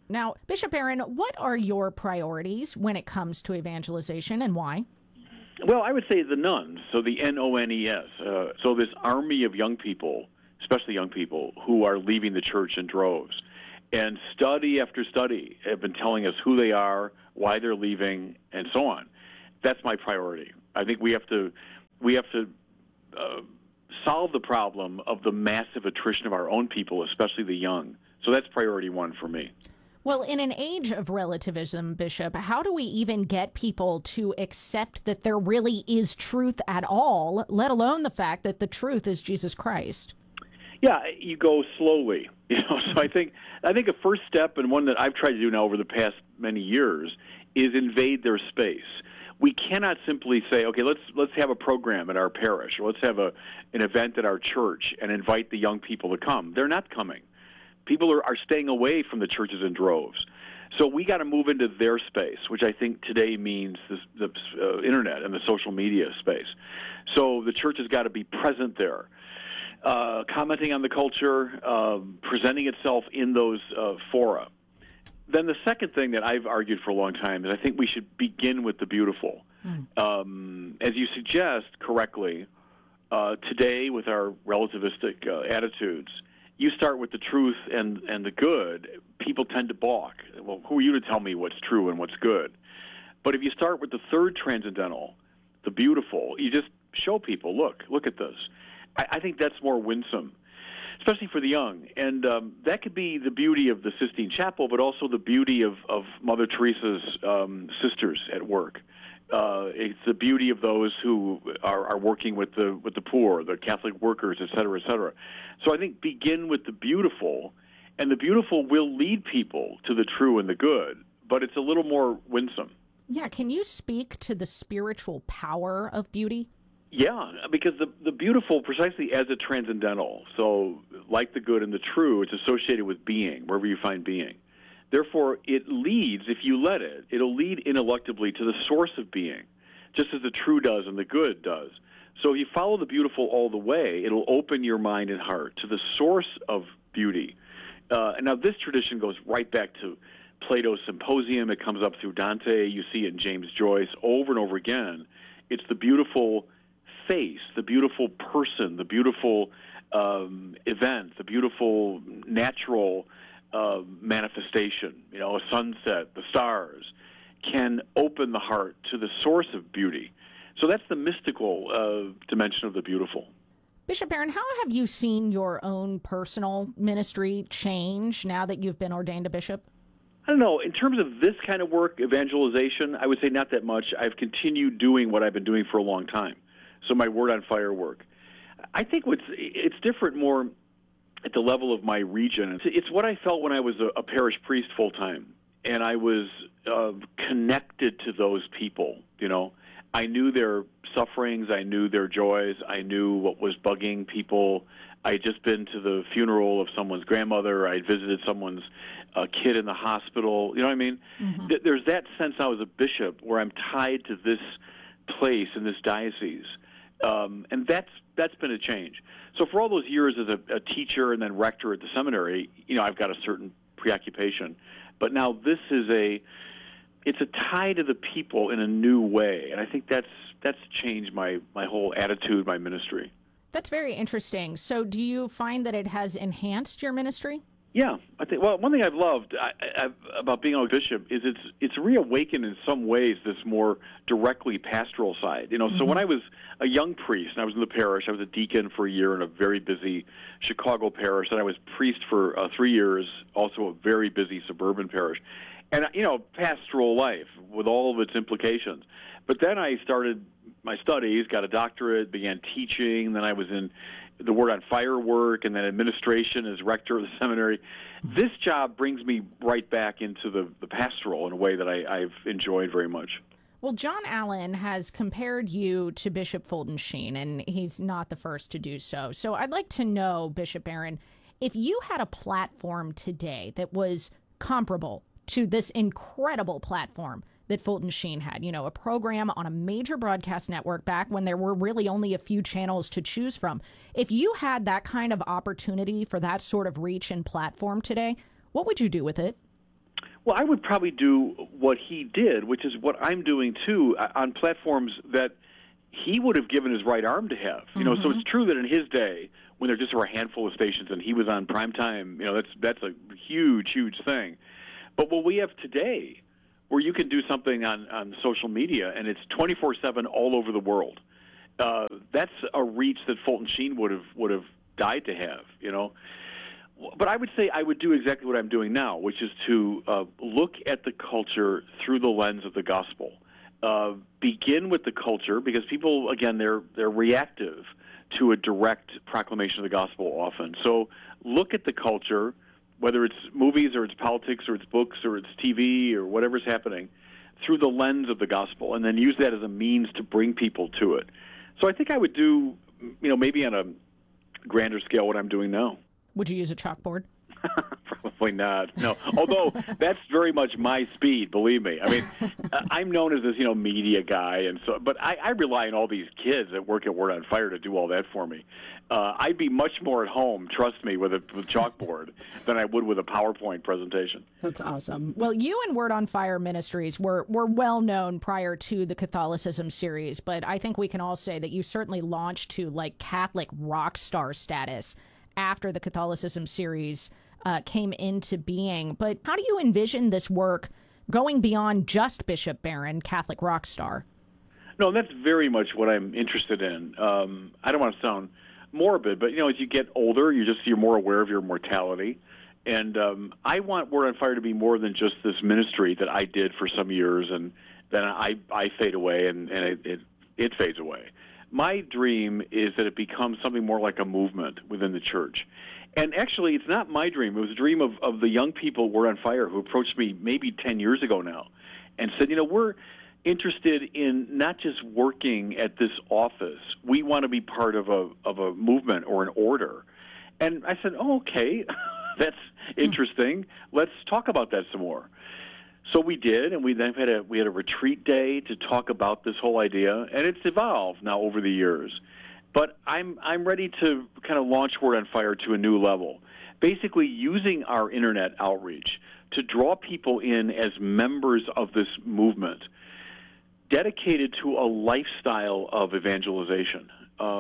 Now, Bishop Barron, what are your priorities when it comes to evangelization and why? Well, I would say the nuns, so the N O N E S. Uh, so this army of young people, especially young people, who are leaving the church in droves. And study after study have been telling us who they are, why they're leaving, and so on. That's my priority. I think we have to we have to uh, solve the problem of the massive attrition of our own people, especially the young. So that's priority one for me. Well, in an age of relativism, Bishop, how do we even get people to accept that there really is truth at all, let alone the fact that the truth is Jesus Christ? Yeah, you go slowly. You know, so I think I think a first step, and one that I've tried to do now over the past many years, is invade their space. We cannot simply say, okay, let's let's have a program at our parish, or let's have a an event at our church and invite the young people to come. They're not coming. People are, are staying away from the churches in droves. So we got to move into their space, which I think today means this, the uh, internet and the social media space. So the church has got to be present there, uh, commenting on the culture, uh, presenting itself in those uh, fora. Then the second thing that I've argued for a long time is I think we should begin with the beautiful. Mm. Um, as you suggest correctly, uh, today with our relativistic uh, attitudes, you start with the truth and, and the good, people tend to balk. Well, who are you to tell me what's true and what's good? But if you start with the third transcendental, the beautiful, you just show people, look, look at this. I, I think that's more winsome, especially for the young. And um, that could be the beauty of the Sistine Chapel, but also the beauty of, of Mother Teresa's um, sisters at work. Uh, it's the beauty of those who are, are working with the with the poor, the Catholic workers, et cetera, et cetera. So I think begin with the beautiful, and the beautiful will lead people to the true and the good, but it's a little more winsome. Yeah, can you speak to the spiritual power of beauty? Yeah, because the the beautiful, precisely as a transcendental, so like the good and the true, it's associated with being, wherever you find being. Therefore, it leads, if you let it, it'll lead ineluctably to the source of being, just as the true does and the good does. So if you follow the beautiful all the way, it'll open your mind and heart to the source of beauty. Uh, and now this tradition goes right back to Plato's Symposium. It comes up through Dante. You see it in James Joyce over and over again. It's the beautiful face, the beautiful person, the beautiful um, event, the beautiful natural Uh, manifestation, you know, a sunset, the stars, can open the heart to the source of beauty. So that's the mystical uh, dimension of the beautiful. Bishop Barron, how have you seen your own personal ministry change now that you've been ordained a bishop? I don't know. In terms of this kind of work, evangelization, I would say not that much. I've continued doing what I've been doing for a long time. So my Word on Fire work. I think what's it's different more at the level of my region. It's, it's what I felt when I was a, a parish priest full time, and I was uh, connected to those people. You know, I knew their sufferings, I knew their joys, I knew what was bugging people. I had just been to the funeral of someone's grandmother. I had visited someone's uh, kid in the hospital. You know what I mean? Mm-hmm. Th- there's that sense now as a bishop where I'm tied to this place in this diocese, um, and that's that's been a change. So for all those years as a, a teacher and then rector at the seminary, you know, I've got a certain preoccupation. But now this is a, it's a tie to the people in a new way. And I think that's that's changed my, my whole attitude, my ministry. That's very interesting. So do you find that it has enhanced your ministry? Yeah, I think. Well, one thing I've loved I, I've, about being a bishop is it's it's reawakened in some ways this more directly pastoral side. You know, mm-hmm. So when I was a young priest and I was in the parish, I was a deacon for a year in a very busy Chicago parish, and I was priest for uh, three years, also a very busy suburban parish, and you know, pastoral life with all of its implications. But then I started my studies, got a doctorate, began teaching. Then I was in the Word on Fire work, and then administration as rector of the seminary. This job brings me right back into the, the pastoral in a way that I, I've enjoyed very much. Well, John Allen has compared you to Bishop Fulton Sheen, and he's not the first to do so. So I'd like to know, Bishop Barron, if you had a platform today that was comparable to this incredible platform that Fulton Sheen had, you know, a program on a major broadcast network back when there were really only a few channels to choose from. If you had that kind of opportunity for that sort of reach and platform today, what would you do with it? Well, I would probably do what he did, which is what I'm doing too, on platforms that he would have given his right arm to have. You know, mm-hmm. So it's true that in his day, when there just were a handful of stations and he was on prime time, you know, that's that's a huge, huge thing. But what we have today, where you can do something on, on social media and it's twenty-four seven all over the world, uh, that's a reach that Fulton Sheen would have would have died to have, you know. But I would say I would do exactly what I'm doing now, which is to uh, look at the culture through the lens of the gospel. Uh, begin with the culture, because people, again, they're they're reactive to a direct proclamation of the gospel often. So look at the culture, whether it's movies or it's politics or it's books or it's T V or whatever's happening, through the lens of the gospel, and then use that as a means to bring people to it. So I think I would do, you know, maybe on a grander scale what I'm doing now. Would you use a chalkboard? Probably not. No. Although that's very much my speed, believe me. I mean, I'm known as this, you know, media guy, and so. But I, I rely on all these kids that work at Word on Fire to do all that for me. Uh, I'd be much more at home, trust me, with a with chalkboard than I would with a PowerPoint presentation. That's awesome. Well, you and Word on Fire Ministries were were well known prior to the Catholicism series, but I think we can all say that you certainly launched to like Catholic rock star status after the Catholicism series uh, came into being. But how do you envision this work going beyond just Bishop Barron, Catholic rock star? No, that's very much what I'm interested in. Um, I don't want to sound morbid, but, you know, as you get older, you just, you're more aware of your mortality. And um, I want Word on Fire to be more than just this ministry that I did for some years, and then I, I fade away and, and it, it, it fades away. My dream is that it becomes something more like a movement within the church. And actually, it's not my dream. It was a dream of, of the young people Word on Fire who approached me maybe ten years ago now and said, you know, we're interested in not just working at this office. We want to be part of a of a movement or an order. And I said, oh, okay, that's interesting. Let's talk about that some more. So we did, and we then had a we had a retreat day to talk about this whole idea, and it's evolved now over the years. But I'm I'm ready to kind of launch Word on Fire to a new level, basically using our internet outreach to draw people in as members of this movement, dedicated to a lifestyle of evangelization.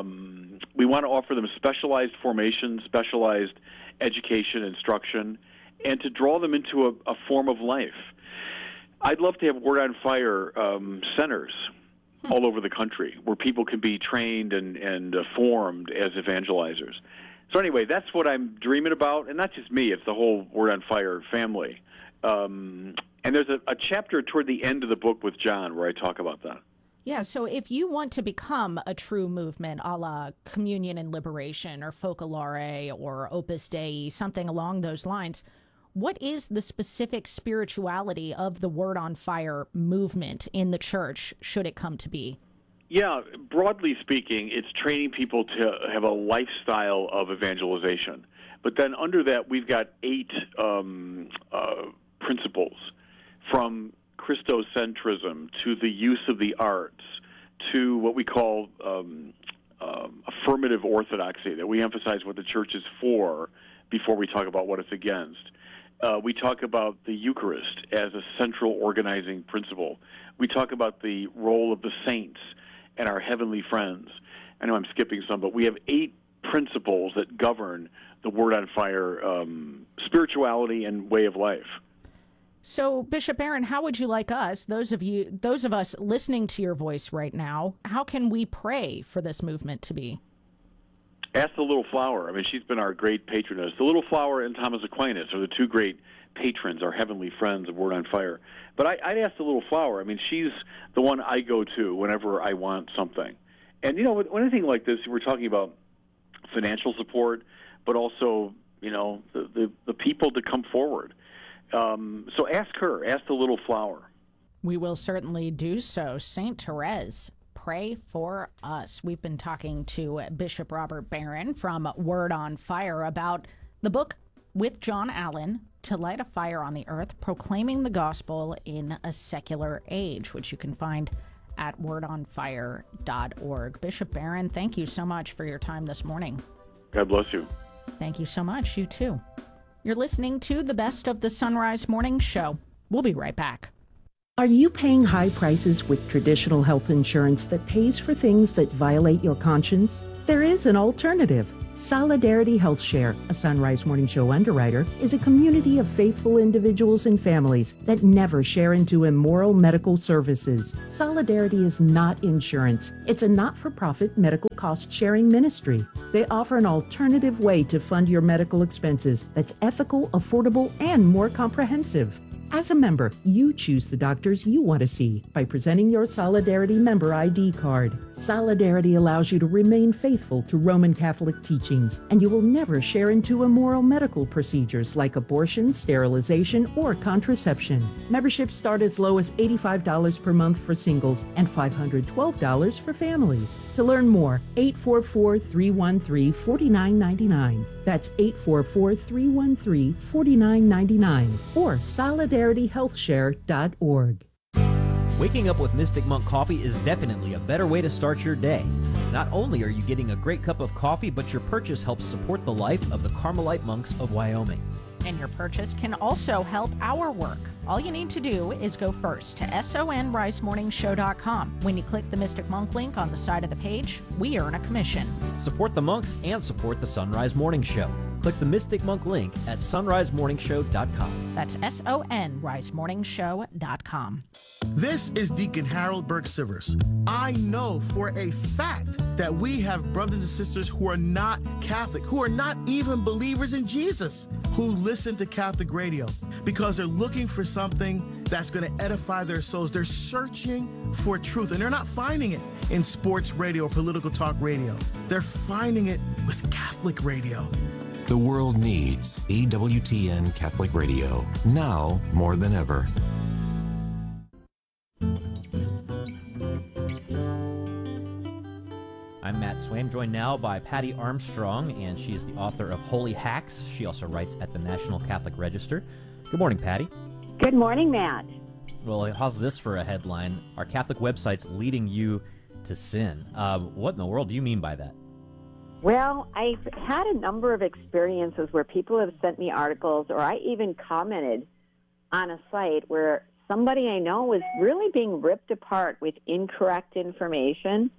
Um, we want to offer them specialized formation, specialized education, instruction, and to draw them into a, a form of life. I'd love to have Word on Fire um, centers all over the country where people can be trained and, and uh, formed as evangelizers. So anyway, that's what I'm dreaming about, and not just me, it's the whole Word on Fire family. Um, and there's a, a chapter toward the end of the book with John where I talk about that. Yeah, so if you want to become a true movement a la Communion and Liberation or Focolare or Opus Dei, something along those lines, what is the specific spirituality of the Word on Fire movement in the church, should it come to be? Yeah, broadly speaking, it's training people to have a lifestyle of evangelization. But then under that, we've got eight um, uh, principles, from Christocentrism to the use of the arts to what we call um, um, affirmative orthodoxy, that we emphasize what the church is for before we talk about what it's against. Uh, we talk about the Eucharist as a central organizing principle. We talk about the role of the saints and our heavenly friends. I know I'm skipping some, but we have eight principles that govern the Word on Fire um, spirituality and way of life. So, Bishop Barron, how would you like us, those of you, those of us listening to your voice right now, how can we pray for this movement to be? Ask the Little Flower. I mean, she's been our great patroness. The Little Flower and Thomas Aquinas are the two great patrons, our heavenly friends of Word on Fire. But I, I'd ask the Little Flower. I mean, she's the one I go to whenever I want something. And, you know, with anything like this, we're talking about financial support, but also, you know, the, the, the people to come forward. Um, so ask her. Ask the Little Flower. We will certainly do so. Saint Therese, pray for us. We've been talking to Bishop Robert Barron from Word on Fire about the book with John Allen, To Light a Fire on the Earth, Proclaiming the Gospel in a Secular Age, which you can find at word on fire dot org. Bishop Barron, thank you so much for your time this morning. God bless you. Thank you so much. You too. You're listening to the Best of the Sunrise Morning Show. We'll be right back. Are you paying high prices with traditional health insurance that pays for things that violate your conscience? There is an alternative. Solidarity Health Share, a Sunrise Morning Show underwriter, is a community of faithful individuals and families that never share into immoral medical services. Solidarity is not insurance. It's a not-for-profit medical cost-sharing ministry. They offer an alternative way to fund your medical expenses that's ethical, affordable, and more comprehensive. As a member, you choose the doctors you want to see by presenting your Solidarity member I D card. Solidarity allows you to remain faithful to Roman Catholic teachings, and you will never share into immoral medical procedures like abortion, sterilization, or contraception. Memberships start as low as eighty-five dollars per month for singles and five hundred twelve dollars for families. To learn more, eight four four, three one three, four nine nine nine. That's eight four four, three one three, four nine nine nine or solidarity health share dot org. Waking up with Mystic Monk Coffee is definitely a better way to start your day. Not only are you getting a great cup of coffee, but your purchase helps support the life of the Carmelite monks of Wyoming. And your purchase can also help our work. All you need to do is go first to sonrise morning show dot com. When you click the Mystic Monk link on the side of the page, we earn a commission. Support the monks and support the Sunrise Morning Show. Click the Mystic Monk link at sunrise morning show dot com. That's S O N rise morning show dot com. This is Deacon Harold Burke Sivers. I know for a fact that we have brothers and sisters who are not Catholic, who are not even believers in Jesus, who listen to Catholic radio because they're looking for something that's going to edify their souls. They're searching for truth, and they're not finding it in sports radio or political talk radio. They're finding it with Catholic radio. The world needs E W T N Catholic Radio, now more than ever. I'm Matt Swaim, joined now by Patty Armstrong, and she is the author of Holy Hacks. She also writes at the National Catholic Register. Good morning, Patty. Good morning, Matt. Well, how's this for a headline? Are Catholic websites leading you to sin? Uh, what in the world do you mean by that? Well, I've had a number of experiences where people have sent me articles, or I even commented on a site where somebody I know was really being ripped apart with incorrect information.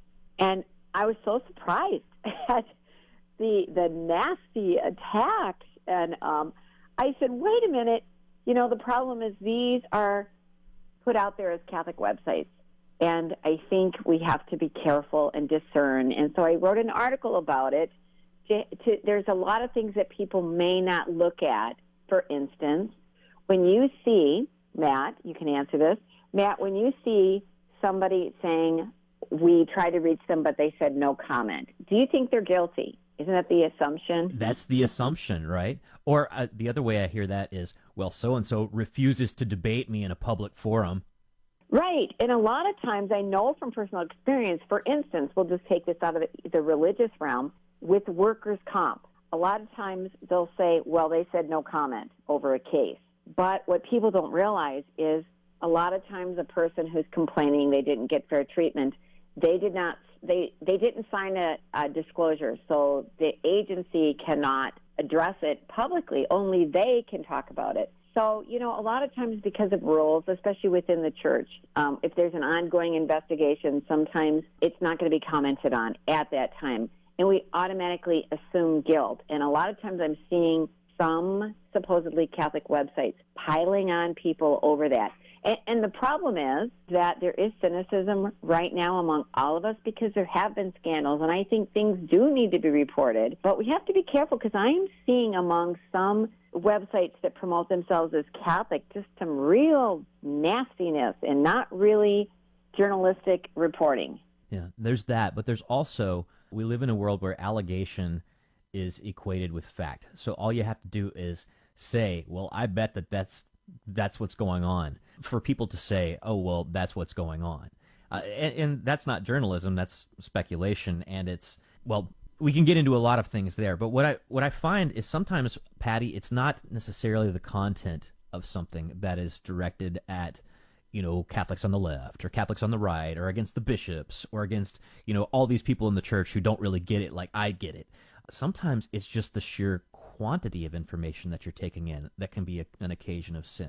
And I was so surprised at the the nasty attacks. And um, I said, wait a minute, you know, the problem is these are put out there as Catholic websites. And I think we have to be careful and discern. And so I wrote an article about it. To, to, there's a lot of things that people may not look at. For instance, when you see, Matt, you can answer this. Matt, when you see somebody saying, we tried to reach them, but they said no comment, do you think they're guilty? Isn't that the assumption? That's the assumption, right? Or uh, the other way I hear that is, well, so-and-so refuses to debate me in a public forum. Right. And a lot of times I know from personal experience, for instance, we'll just take this out of the, the religious realm, with workers' comp. A lot of times they'll say, well, they said no comment over a case. But what people don't realize is a lot of times a person who's complaining they didn't get fair treatment, they did not, they, they didn't sign a, a disclosure. So the agency cannot address it publicly. Only they can talk about it. So, you know, a lot of times because of rules, especially within the church, um, if there's an ongoing investigation, sometimes it's not going to be commented on at that time. And we automatically assume guilt. And a lot of times I'm seeing some supposedly Catholic websites piling on people over that. And, and the problem is that there is cynicism right now among all of us because there have been scandals. And I think things do need to be reported. But we have to be careful because I'm seeing among some websites that promote themselves as Catholic just some real nastiness and not really journalistic reporting. Yeah, there's that. But there's also, we live in a world where allegation is equated with fact. So all you have to do is say, well, I bet that that's, that's what's going on. For people to say, oh, well, that's what's going on. Uh, and, and that's not journalism, that's speculation. And it's, well, we can get into a lot of things there, but what I what I find is sometimes, Patty, it's not necessarily the content of something that is directed at, you know, Catholics on the left or Catholics on the right or against the bishops or against, you know, all these people in the church who don't really get it like I get it. Sometimes it's just the sheer quantity of information that you're taking in that can be a, an occasion of sin.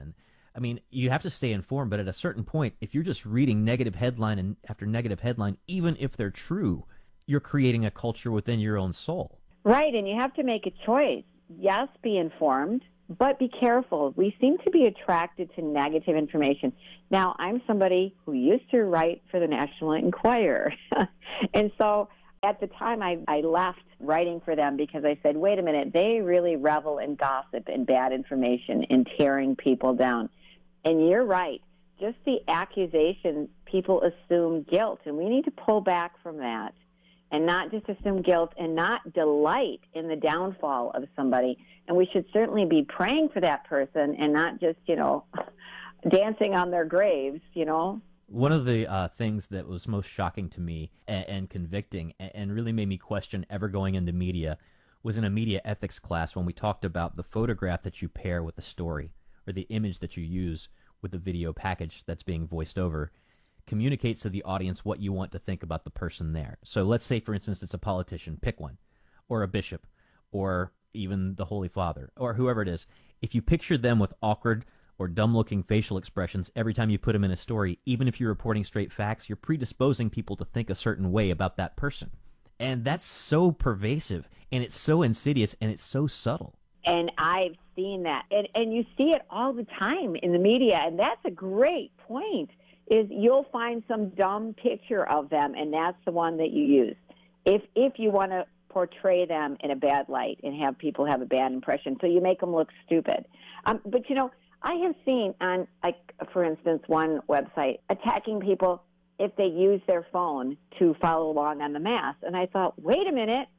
I mean, you have to stay informed, but at a certain point, if you're just reading negative headline and after negative headline, even if they're true, you're creating a culture within your own soul. Right, and you have to make a choice. Yes, be informed, but be careful. We seem to be attracted to negative information. Now, I'm somebody who used to write for the National Enquirer. And so at the time, I, I left writing for them because I said, wait a minute, they really revel in gossip and bad information and tearing people down. And you're right. Just the accusation, people assume guilt, and we need to pull back from that and not just assume guilt and not delight in the downfall of somebody. And we should certainly be praying for that person and not just, you know, dancing on their graves, you know. One of the uh, things that was most shocking to me and, and convicting and, and really made me question ever going into media was in a media ethics class when we talked about the photograph that you pair with the story or the image that you use with the video package that's being voiced over communicates to the audience what you want to think about the person there. So let's say, for instance, it's a politician, pick one, or a bishop, or even the Holy Father, or whoever it is. If you picture them with awkward or dumb-looking facial expressions every time you put them in a story, even if you're reporting straight facts, you're predisposing people to think a certain way about that person. And that's so pervasive, and it's so insidious, and it's so subtle. And I've seen that. And, and you see it all the time in the media, and that's a great point, is you'll find some dumb picture of them, and that's the one that you use. If if you want to portray them in a bad light and have people have a bad impression, so you make them look stupid. Um, but, you know, I have seen on, like, for instance, one website attacking people if they use their phone to follow along on the Mass. And I thought, wait a minute.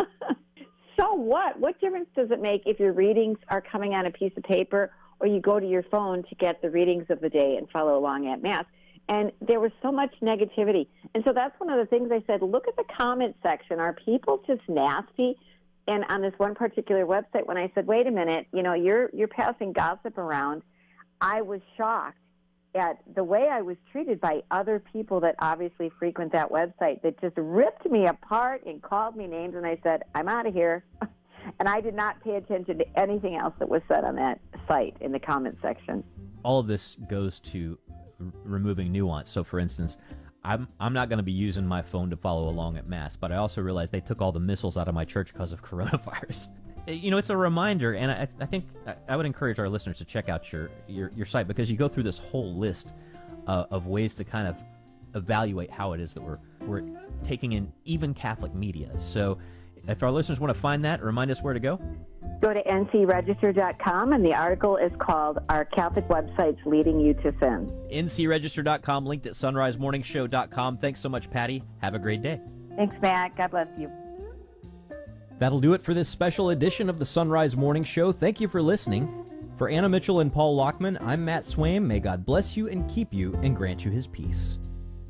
So what? What difference does it make if your readings are coming on a piece of paper or you go to your phone to get the readings of the day and follow along at Mass? And there was so much negativity. And so that's one of the things I said, look at the comment section. Are people just nasty? And on this one particular website, when I said, wait a minute, you know, you're you're passing gossip around, I was shocked at the way I was treated by other people that obviously frequent that website that just ripped me apart and called me names. And I said, I'm out of here. And I did not pay attention to anything else that was said on that site in the comment section. All of this goes to r- removing nuance. So, for instance, I'm I'm not going to be using my phone to follow along at Mass, but I also realized they took all the missiles out of my church because of coronavirus. You know, it's a reminder, and I, I think I would encourage our listeners to check out your, your, your site because you go through this whole list uh, of ways to kind of evaluate how it is that we're we're taking in even Catholic media. So if our listeners want to find that, remind us where to go. Go to N C register dot com, and the article is called Are Catholic Websites Leading You to Sin? N C register dot com, linked at sunrise morning show dot com. Thanks so much, Patty. Have a great day. Thanks, Matt. God bless you. That'll do it for this special edition of the Sunrise Morning Show. Thank you for listening. For Anna Mitchell and Paul Lockman, I'm Matt Swaim. May God bless you and keep you and grant you his peace.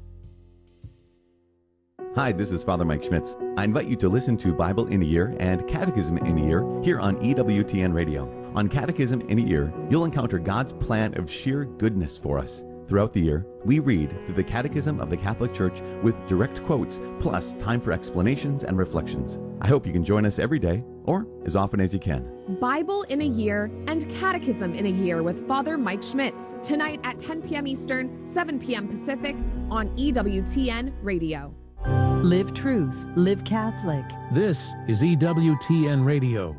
Hi, this is Father Mike Schmitz. I invite you to listen to Bible in a Year and Catechism in a Year here on E W T N Radio. On Catechism in a Year, you'll encounter God's plan of sheer goodness for us. Throughout the year, we read through the Catechism of the Catholic Church with direct quotes, plus time for explanations and reflections. I hope you can join us every day, or as often as you can. Bible in a Year and Catechism in a Year with Father Mike Schmitz, tonight at ten p.m. Eastern, seven p.m. Pacific, on E W T N Radio. Live truth, live Catholic. This is E W T N Radio.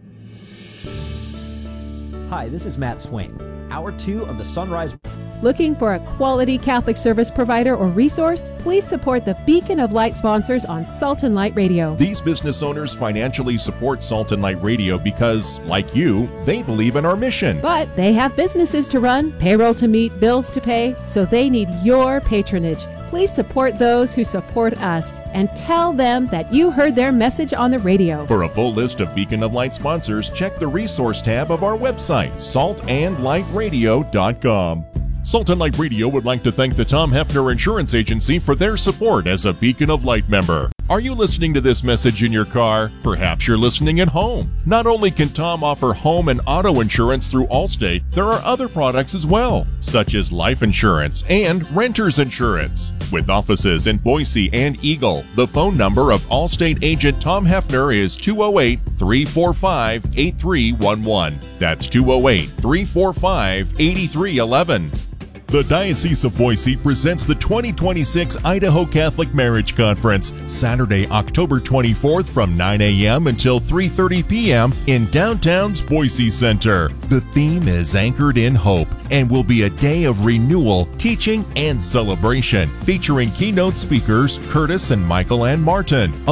Hi, this is Matt Swaim. Hour two of the Sunrise. Looking for a quality Catholic service provider or resource? Please support the Beacon of Light sponsors on Salt and Light Radio. These business owners financially support Salt and Light Radio because, like you, they believe in our mission. But they have businesses to run, payroll to meet, bills to pay, so they need your patronage. Please support those who support us and tell them that you heard their message on the radio. For a full list of Beacon of Light sponsors, check the resource tab of our website, salt and light radio dot com. Salt and Light Radio would like to thank the Tom Hefner Insurance Agency for their support as a Beacon of Light member. Are you listening to this message in your car? Perhaps you're listening at home. Not only can Tom offer home and auto insurance through Allstate, there are other products as well, such as life insurance and renter's insurance. With offices in Boise and Eagle, the phone number of Allstate agent Tom Hefner is two oh eight, three four five, eight three one one. That's two oh eight, three four five, eight three one one. The Diocese of Boise presents the twenty twenty-six Idaho Catholic Marriage Conference, Saturday, October twenty-fourth from nine a.m. until three thirty p.m. in downtown's Boise Center. The theme is Anchored in Hope and will be a day of renewal, teaching, and celebration, featuring keynote speakers Curtis and Michael Ann Martin,